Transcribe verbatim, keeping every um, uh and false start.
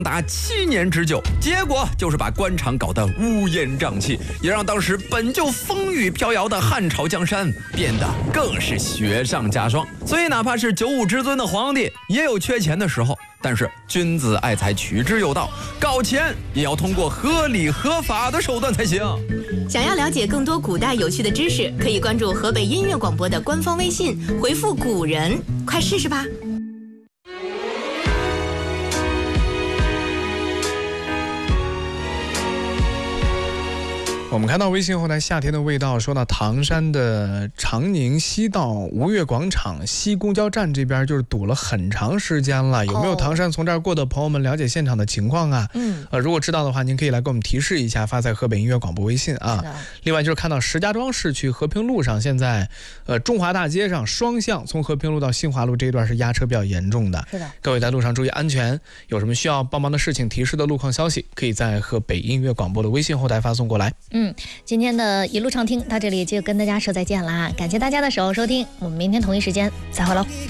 达七年之久，结果就是把官场搞得乌烟瘴气，也让当时本就风雨飘摇的汉朝江山变得更是雪上加霜。所以哪怕是九五之尊的皇帝，也有缺钱的时候。但是君子爱财，取之有道，搞钱也要通过合理合法的手段才行。 想要了解更多古代有趣的知识，可以关注河北音乐广播的官方微信，回复古人，快试试吧。 我们看到微信后台夏天的味道，说到唐山的长宁西道吴越广场西公交站这边就是堵了很长时间了，有没有唐山从这儿过的朋友们了解现场的情况啊？嗯，呃，如果知道的话，您可以来给我们提示一下，发在河北音乐广播微信啊。另外就是看到石家庄市区和平路上，现在呃中华大街上双向从和平路到新华路这一段是压车比较严重的。是的，各位在路上注意安全，有什么需要帮忙的事情、提示的路况消息，可以在河北音乐广播的微信后台发送过来。 嗯。嗯，今天的一路畅听到这里就跟大家说再见啦，感谢大家的守候收听，我们明天同一时间再会喽。